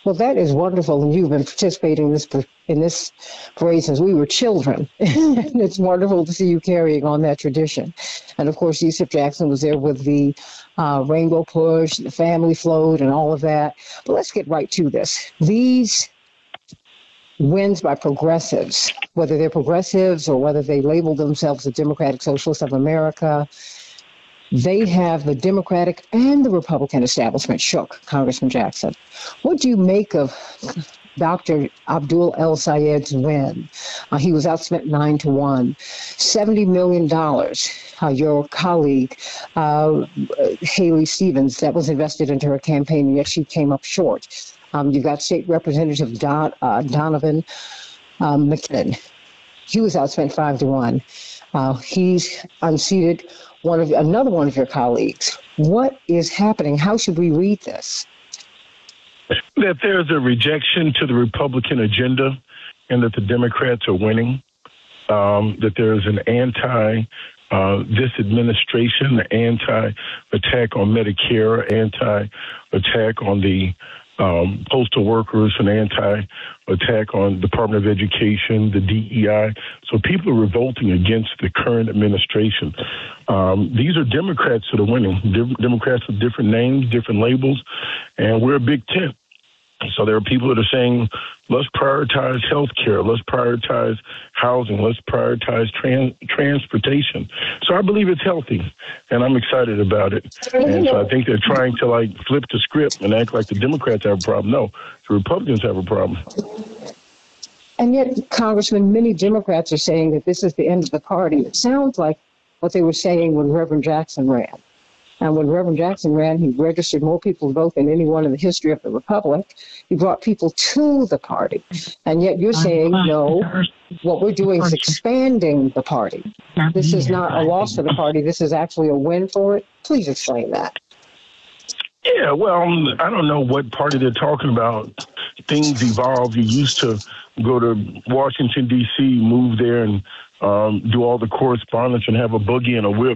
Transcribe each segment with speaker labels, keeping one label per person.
Speaker 1: Well, that is wonderful, and you've been participating in this parade since we were children. And it's wonderful to see you carrying on that tradition. And of course, Yusuf Jackson was there with the Rainbow Push, the Family Float, and all of that. But let's get right to this. These wins by progressives, whether they're progressives or whether they label themselves the Democratic Socialists of America, they have the Democratic and the Republican establishment shook, Congressman Jackson. What do you make of Dr. Abdul El Sayed's win? He was outspent 9-1. $70 million. Your colleague, Haley Stevens, that was invested into her campaign, and yet she came up short. You've got State Representative Donovan McKinnon. He was outspent 5-1. He's unseated another one of your colleagues. What is happening? How should we read this?
Speaker 2: That there's a rejection to the Republican agenda and that the Democrats are winning. That there's an this administration, anti-attack on Medicare, anti-attack on the postal workers, an anti-attack on Department of Education, the DEI. So people are revolting against the current administration. These are Democrats that are winning. Democrats with different names, different labels, and we're a big tent. So there are people that are saying, let's prioritize health care, let's prioritize housing, let's prioritize transportation. So I believe it's healthy, and I'm excited about it. And so I think they're trying to flip the script and act like the Democrats have a problem. No, the Republicans have a problem.
Speaker 1: And yet, Congressman, many Democrats are saying that this is the end of the party. It sounds like what they were saying when Reverend Jackson ran. And when Reverend Jackson ran, he registered more people to vote than anyone in the history of the Republic. He brought people to the party. And yet you're saying, no, what we're doing is expanding the party. This is not a loss for the party. This is actually a win for it. Please explain that.
Speaker 2: Yeah, well, I don't know what party they're talking about. Things evolve. You used to go to Washington, D.C., move there and do all the correspondence and have a buggy and a whip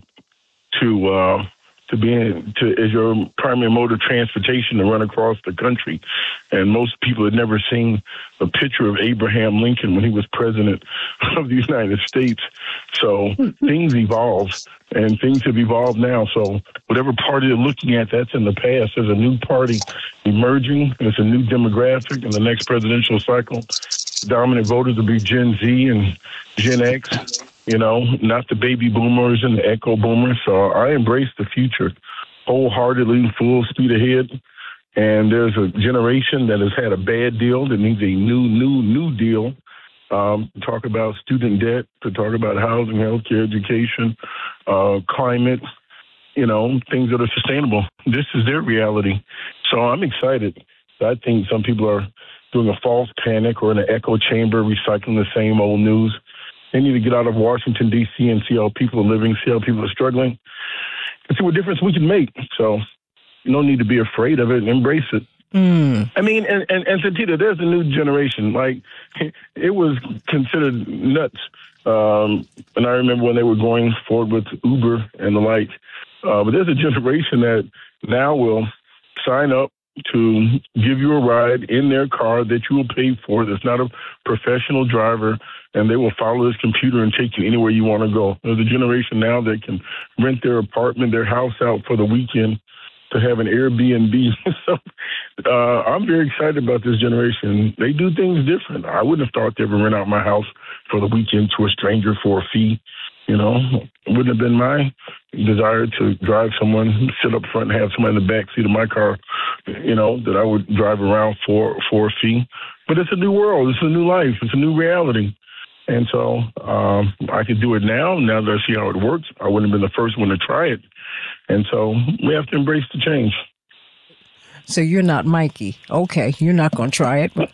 Speaker 2: to as your primary mode of transportation to run across the country. And most people had never seen a picture of Abraham Lincoln when he was president of the United States. So things evolve, and things have evolved now. So whatever party you're looking at, that's in the past. There's a new party emerging. There's a new demographic in the next presidential cycle. Dominant voters will be Gen Z and Gen X. Not the baby boomers and the echo boomers. So I embrace the future wholeheartedly, full speed ahead. And there's a generation that has had a bad deal that needs a new deal. To talk about student debt, to talk about housing, healthcare, education, climate, things that are sustainable. This is their reality. So I'm excited. I think some people are doing a false panic or in an echo chamber, recycling the same old news. They need to get out of Washington, D.C. and see how people are living, see how people are struggling, and see what difference we can make. So you don't need to be afraid of it and embrace it. I mean, and Santita, there's a new generation. It was considered nuts. And I remember when they were going forward with Uber and the like. But there's a generation that now will sign up to give you a ride in their car that you will pay for. That's not a professional driver, and they will follow this computer and take you anywhere you want to go. There's a generation now that can rent their apartment, their house out for the weekend to have an Airbnb. So I'm very excited about this generation. They do things different. I wouldn't have thought they'd ever rent out my house for the weekend to a stranger for a fee. It wouldn't have been my desire to drive someone, sit up front and have someone in the back seat of my car, that I would drive around for a fee. But it's a new world. It's a new life. It's a new reality. And so I could do it now that I see how it works. I wouldn't have been the first one to try it. And so we have to embrace the change.
Speaker 3: So you're not Mikey. Okay, you're not going to try it. Let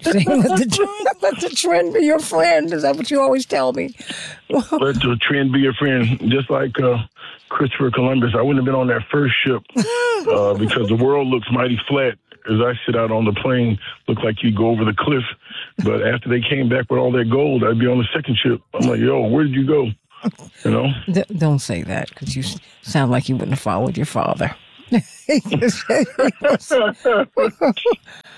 Speaker 3: the trend be your friend. Is that what you always tell me?
Speaker 2: Let the trend be your friend. Just like Christopher Columbus, I wouldn't have been on that first ship because the world looks mighty flat. As I sit out on the plane, look like you go over the cliff. But after they came back with all that gold, I'd be on the second ship. I'm like, yo, where did you go?
Speaker 3: Don't say that, because you sound like you wouldn't have followed your father.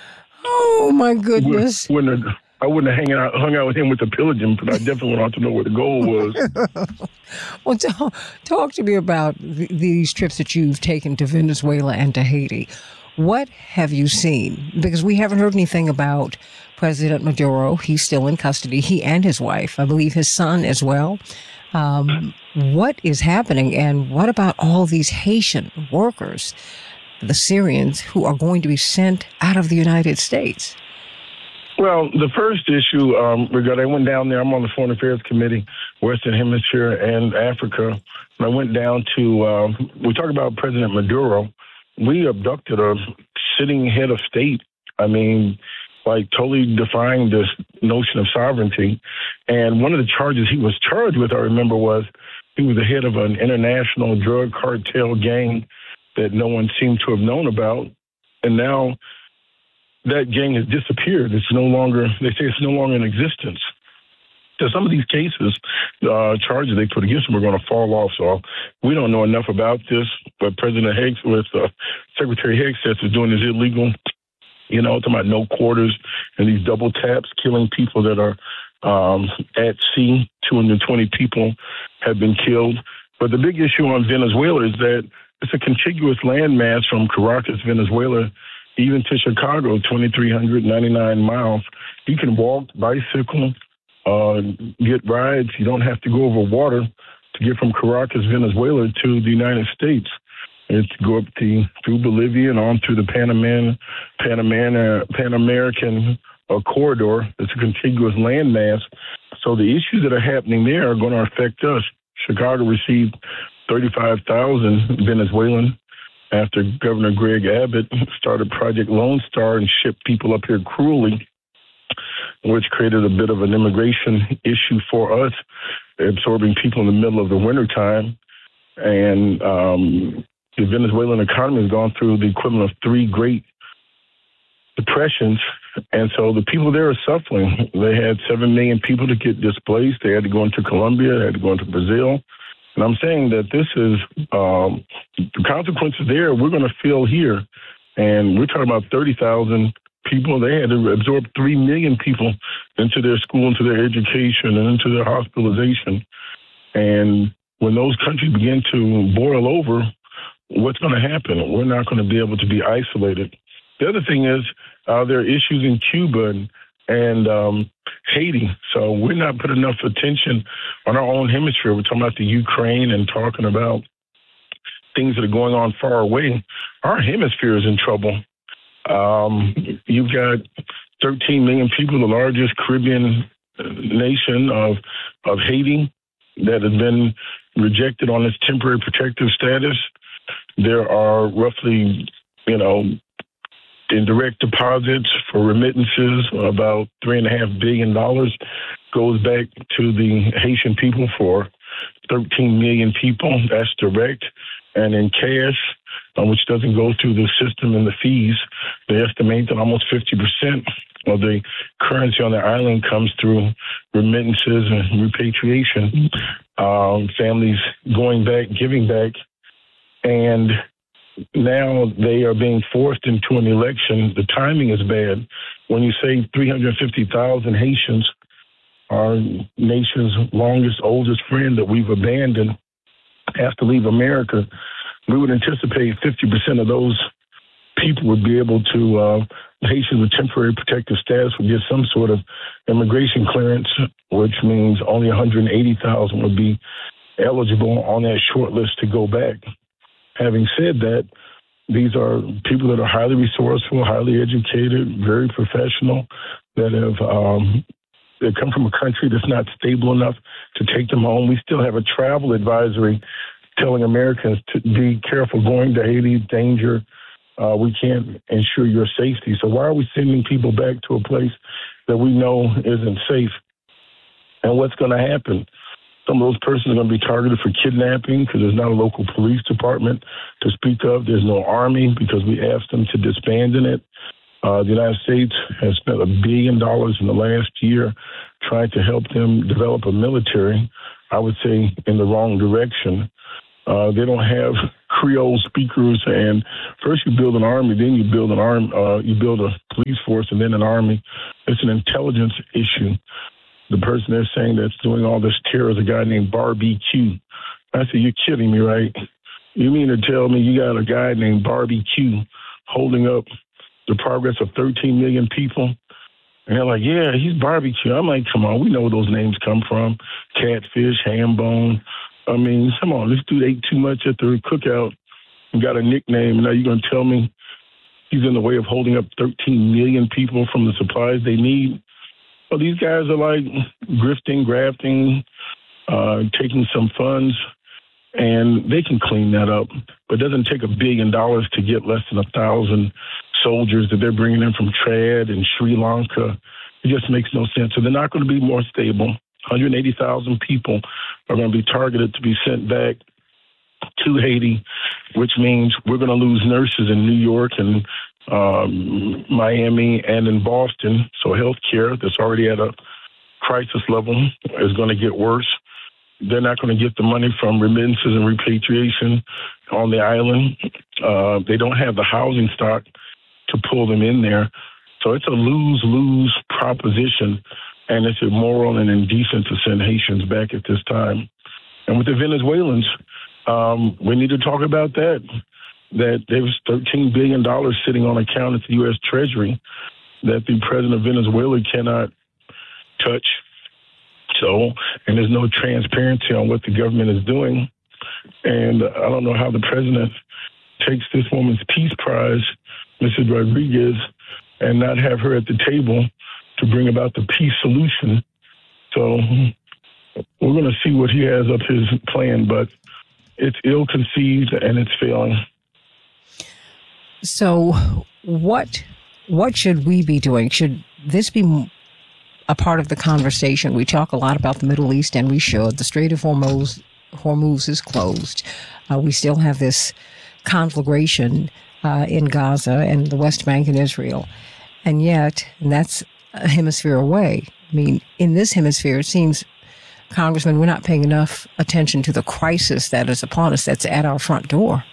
Speaker 3: Oh my goodness.
Speaker 2: I wouldn't have hung out with him with the pillaging, but I definitely wanted to know where the goal was.
Speaker 3: Well, talk to me about these trips that you've taken to Venezuela and to Haiti. What have you seen? Because we haven't heard anything about President Maduro. He's still in custody, he and his wife, I believe his son as well. What is happening, and what about all these Haitian workers, the Syrians, who are going to be sent out of the United States?
Speaker 2: Well, the first issue, I went down there. I'm on the Foreign Affairs Committee, Western Hemisphere and Africa. And I went down to, we talk about President Maduro. We abducted a sitting head of state. I mean, like totally defying this notion of sovereignty. And one of the charges he was charged with, I remember, was he was the head of an international drug cartel gang that no one seemed to have known about. And now that gang has disappeared. It's no longer, they say it's no longer in existence. So some of these cases, charges they put against him are going to fall off. So we don't know enough about this. But President Higgs, Secretary Higgs says is doing is illegal. You know, talking about no quarters and these double taps, killing people that are at sea. 220 people have been killed. But the big issue on Venezuela is that it's a contiguous landmass from Caracas, Venezuela, even to Chicago, 2,399 miles. You can walk, bicycle, get rides. You don't have to go over water to get from Caracas, Venezuela to the United States. It's go up through Bolivia and on through the Pan American corridor. It's a contiguous landmass. So the issues that are happening there are going to affect us. Chicago received 35,000 Venezuelan after Governor Greg Abbott started Project Lone Star and shipped people up here cruelly, which created a bit of an immigration issue for us, absorbing people in the middle of the wintertime. And the Venezuelan economy has gone through the equivalent of 3 great depressions. And so the people there are suffering. They had 7 million people to get displaced. They had to go into Colombia. They had to go into Brazil. And I'm saying that this is the consequences there we're going to feel here. And we're talking about 30,000 people. They had to absorb 3 million people into their school, into their education, and into their hospitalization. And when those countries begin to boil over, what's going to happen? We're not going to be able to be isolated. The other thing is there are issues in Cuba and Haiti. So we're not putting enough attention on our own hemisphere. We're talking about the Ukraine and talking about things that are going on far away. Our hemisphere is in trouble. You've got 13 million people, the largest Caribbean nation of Haiti, that has been rejected on its temporary protective status. There are roughly, in direct deposits for remittances, about $3.5 billion goes back to the Haitian people for 13 million people. That's direct. And in cash, which doesn't go through the system and the fees, they estimate that almost 50% of the currency on the island comes through remittances and repatriation. Families going back, giving back. And now they are being forced into an election. The timing is bad. When you say 350,000 Haitians, our nation's longest, oldest friend that we've abandoned, has to leave America, we would anticipate 50% of those people would be able to, Haitians with temporary protective status would get some sort of immigration clearance, which means only 180,000 would be eligible on that short list to go back. Having said that, these are people that are highly resourceful, highly educated, very professional, that have they come from a country that's not stable enough to take them home. We still have a travel advisory telling Americans to be careful going to Haiti, danger. We can't ensure your safety. So why are we sending people back to a place that we know isn't safe? And what's going to happen? Some of those persons are going to be targeted for kidnapping because there's not a local police department to speak of. There's no army because we asked them to disband in it. The United States has spent $1 billion in the last year trying to help them develop a military, I would say, in the wrong direction. They don't have Creole speakers. And first you build an army, then you build you build a police force, and then an army. It's an intelligence issue. The person they're saying that's doing all this terror is a guy named Barbie Q. I said, you're kidding me, right? You mean to tell me you got a guy named Barbie Q holding up the progress of 13 million people? And they're like, yeah, he's barbecue. I'm like, come on, we know where those names come from. Catfish, ham bone. I mean, come on, this dude ate too much at the cookout and got a nickname. And now you're going to tell me he's in the way of holding up 13 million people from the supplies they need? Well, these guys are like grifting, grafting, taking some funds, and they can clean that up. But it doesn't take $1 billion to get less than 1,000 soldiers that they're bringing in from Chad and Sri Lanka. It just makes no sense. So they're not going to be more stable. 180,000 people are going to be targeted to be sent back to Haiti, which means we're going to lose nurses in New York and Miami and in Boston. So healthcare that's already at a crisis level is going to get worse. They're not going to get the money from remittances and repatriation on the island. They don't have the housing stock to pull them in there. So it's a lose-lose proposition, and it's immoral and indecent to send Haitians back at this time. And with the Venezuelans, we need to talk about that there's $13 billion sitting on account at the U.S. Treasury that the president of Venezuela cannot touch. So, and there's no transparency on what the government is doing. And I don't know how the president takes this woman's Peace Prize, Mrs. Rodriguez, and not have her at the table to bring about the peace solution. So we're going to see what he has up his plan, but it's ill-conceived and it's failing.
Speaker 3: So what should we be doing? Should this be a part of the conversation? We talk a lot about the Middle East, and we should. The Strait of Hormuz is closed. We still have this conflagration in Gaza and the West Bank and Israel. And yet, and that's a hemisphere away. I mean, in this hemisphere, it seems, Congressman, we're not paying enough attention to the crisis that is upon us, that's at our front door.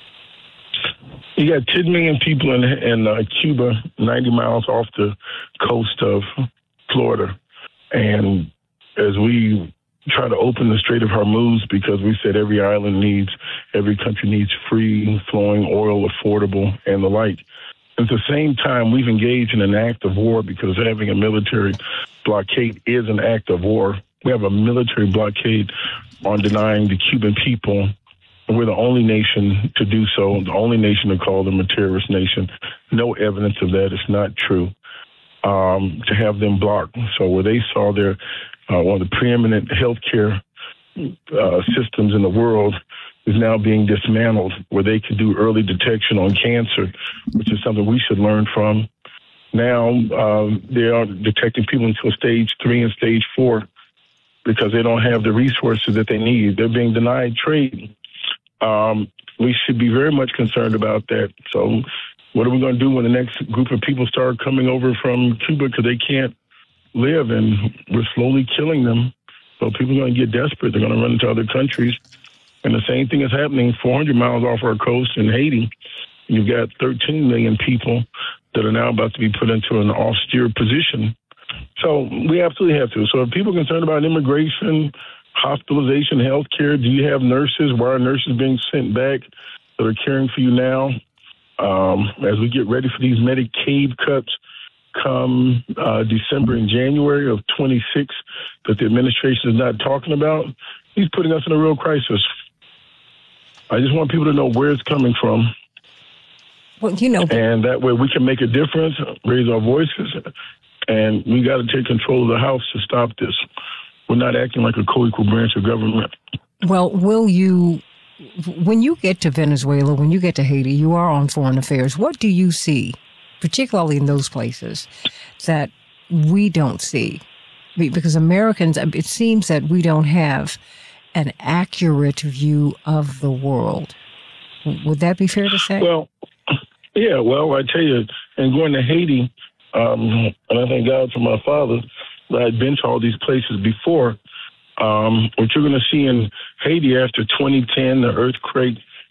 Speaker 2: You got 10 million people in Cuba, 90 miles off the coast of Florida. And as we try to open the Strait of Hormuz, because we said every country needs free flowing oil, affordable, and the like. At the same time, we've engaged in an act of war because having a military blockade is an act of war. We have a military blockade on denying the Cuban people. And we're the only nation to do so, the only nation to call them a terrorist nation. No evidence of that. It's not true. To have them blocked. So where they saw their one of the preeminent healthcare systems in the world is now being dismantled, where they could do early detection on cancer, which is something we should learn from. Now they are detecting people until stage 3 and stage 4 because they don't have the resources that they need. They're being denied trade. We should be very much concerned about that. So what are we going to do when the next group of people start coming over from Cuba because they can't live and we're slowly killing them? So people are going to get desperate. They're going to run into other countries. And the same thing is happening 400 miles off our coast in Haiti. You've got 13 million people that are now about to be put into an austere position. So we absolutely have to. So if people are concerned about immigration, hospitalization, healthcare, do you have nurses? Why are nurses being sent back that are caring for you now? As we get ready for these Medicaid cuts come December and January of 26 that the administration is not talking about, he's putting us in a real crisis. I just want people to know where it's coming from.
Speaker 3: Well, you know,
Speaker 2: and that way we can make a difference, raise our voices, and we got to take control of the House to stop this. We're not acting like a co-equal branch of government.
Speaker 3: Well, will you, when you get to Venezuela, when you get to Haiti, you are on foreign affairs. What do you see, particularly in those places, that we don't see? Because Americans, it seems that we don't have an accurate view of the world. Would that be fair to say?
Speaker 2: Well, yeah, well, I tell you, and going to Haiti, and I thank God for my father, that I'd been to all these places before. What you're going to see in Haiti after 2010, the earthquake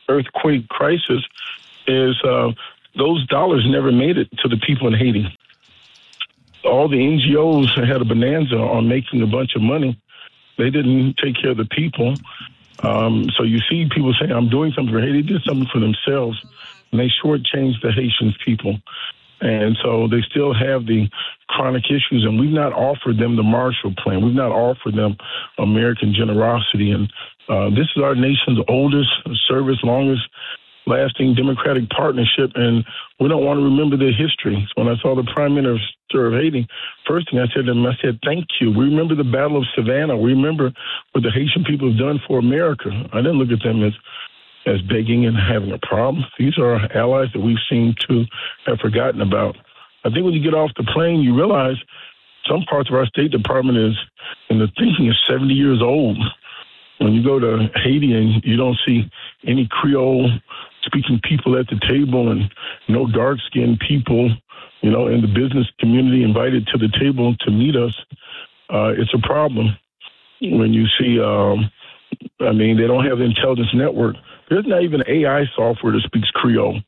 Speaker 2: earthquake crisis is those dollars never made it to the people in Haiti. All the NGOs had a bonanza on making a bunch of money. They didn't take care of the people. So you see people saying, I'm doing something for Haiti. They did something for themselves, and they shortchanged the Haitian people. And so they still have the chronic issues, and we've not offered them the Marshall Plan. We've not offered them American generosity. And this is our nation's oldest service, longest lasting democratic partnership, and we don't want to remember their history. So when I saw the Prime Minister of Haiti, first thing I said to him, I said, thank you. We remember the Battle of Savannah. We remember what the Haitian people have done for America. I didn't look at them as begging and having a problem. These are our allies that we've seemed to have forgotten about. I think when you get off the plane, you realize some parts of our State Department and the thinking is 70 years old. When you go to Haiti and you don't see any Creole speaking people at the table and no dark-skinned people, in the business community invited to the table to meet us, it's a problem. When you see, they don't have the intelligence network. There's not even AI software that speaks Creole.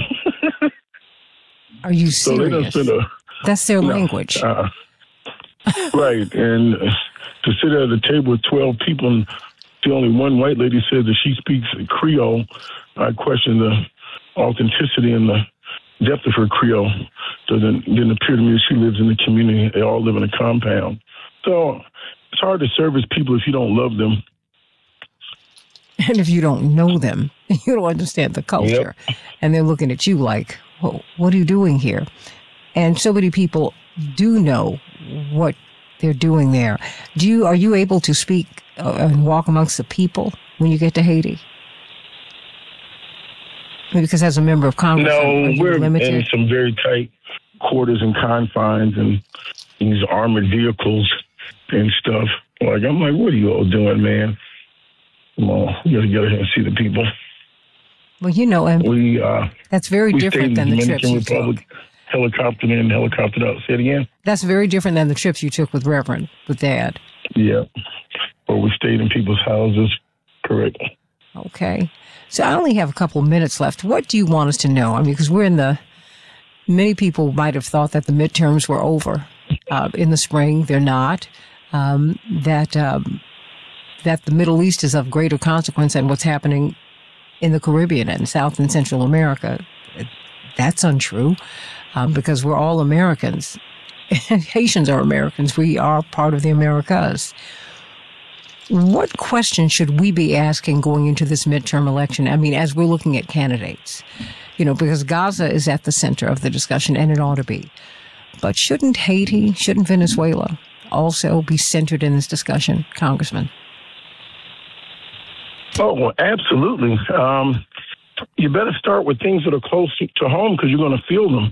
Speaker 3: Are you
Speaker 2: So they don't
Speaker 3: serious?
Speaker 2: spend
Speaker 3: That's their language.
Speaker 2: right. And to sit at a table with 12 people and the only one white lady says that she speaks Creole, I question the authenticity and the depth of her Creole. Didn't appear to me that she lives in the community. They all live in a compound. So it's hard to service people if you don't love them.
Speaker 3: And if you don't know them, you don't understand the culture.
Speaker 2: Yep.
Speaker 3: And they're looking at you like, what are you doing here? And so many people do know what they're doing there. Are you able to speak and walk amongst the people when you get to Haiti? Because as a member of Congress, are
Speaker 2: No,
Speaker 3: you
Speaker 2: we're
Speaker 3: limited?
Speaker 2: in some very tight quarters and confines and these armored vehicles and stuff. I'm like, what are you all doing, man? Come on, you gotta get ahead and see the people.
Speaker 3: Well, and
Speaker 2: We
Speaker 3: that's very
Speaker 2: we stayed
Speaker 3: different
Speaker 2: in
Speaker 3: than
Speaker 2: the
Speaker 3: the trips
Speaker 2: Dominican
Speaker 3: you
Speaker 2: Republic,
Speaker 3: took.
Speaker 2: helicoptered in, helicoptered out. Say it again.
Speaker 3: That's very different than the trips you took with Dad.
Speaker 2: Yeah, or we stayed in people's houses. Correct.
Speaker 3: Okay. So I only have a couple of minutes left. What do you want us to know? Because many people might have thought that the midterms were over in the spring. They're not. That the Middle East is of greater consequence than what's happening in the Caribbean and South and Central America. That's untrue because we're all Americans. Haitians are Americans. We are part of the Americas. What questions should we be asking going into this midterm election? As we're looking at candidates, because Gaza is at the center of the discussion, and it ought to be. But shouldn't Venezuela also be centered in this discussion, Congressman?
Speaker 2: Oh, absolutely. You better start with things that are close to home because you're going to feel them.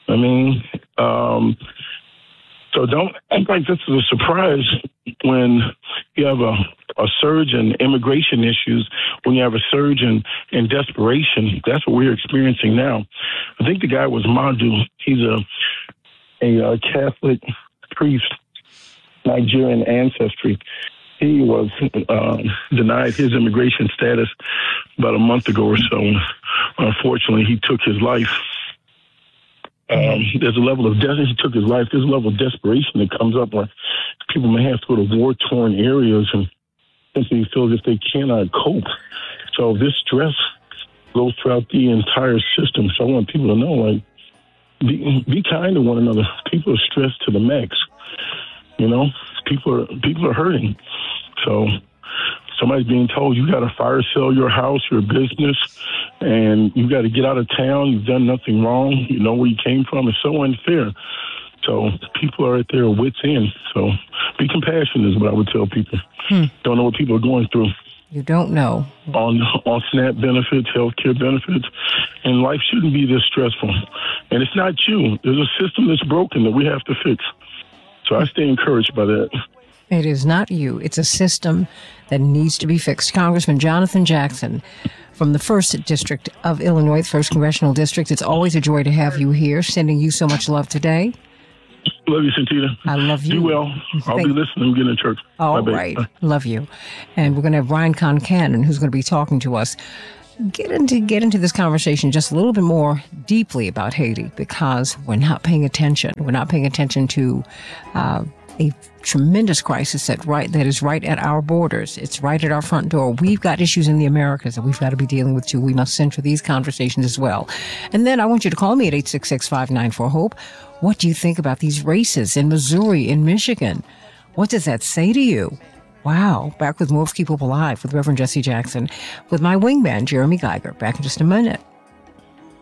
Speaker 2: So don't act like this is a surprise when you have a surge in immigration issues, when you have a surge in desperation. That's what we're experiencing now. I think the guy was Madu. He's a Catholic priest, Nigerian ancestry. He was denied his immigration status about a month ago or so. Unfortunately, he took his life. There's a level of death. He took his life. There's a level of desperation that comes up when people may have to go to war-torn areas and simply feel as if they cannot cope. So this stress goes throughout the entire system. So I want people to know, be kind to one another. People are stressed to the max. People are hurting. So somebody's being told you got to fire sale your house, your business, and you got to get out of town. You've done nothing wrong. You know where you came from. It's so unfair. So people are at their wits' end. So be compassionate is what I would tell people. Don't know what people are going through.
Speaker 3: You don't know.
Speaker 2: On SNAP benefits, healthcare benefits, and life shouldn't be this stressful. And it's not you. There's a system that's broken that we have to fix. So I stay encouraged by that.
Speaker 3: It is not you. It's a system that needs to be fixed. Congressman Jonathan Jackson from the 1st District of Illinois, 1st Congressional District. It's always a joy to have you here. Sending you so much love today.
Speaker 2: Love you, Santita.
Speaker 3: I love you.
Speaker 2: Do well. I'll be listening. I'm getting to church.
Speaker 3: All
Speaker 2: Bye-bye.
Speaker 3: right. Love you. And we're going to have Brian Concannon, who's going to be talking to us. get into this conversation just a little bit more deeply about Haiti, because we're not paying attention. We're not paying attention to a tremendous crisis that is right at our borders. It's right at our front door. We've got issues in the Americas that we've got to be dealing with too. We must center these conversations as well. And then I want you to call me at 866-594-HOPE. What do you think about these races in Missouri, in Michigan? What does that say to you? Wow. Back with more of Keep Hope Alive with Reverend Jesse Jackson with my wingman, Jeremy Geiger. Back in just a minute.